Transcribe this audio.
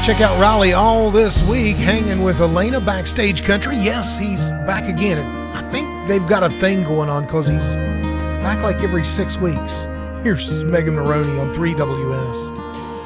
Check out Riley all this week, hanging with Elena backstage country. Yes, he's back again. I think they've got a thing going on because he's back like every 6 weeks. Here's Megan Maroney on 3WS.